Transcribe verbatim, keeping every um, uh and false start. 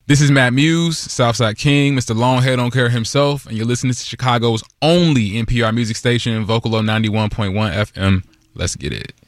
This is Matt Muse, Southside King, Mister Longhead Don't Care himself, and you're listening to Chicago's only N P R music station, Vocalo ninety-one point one F M. Let's get it.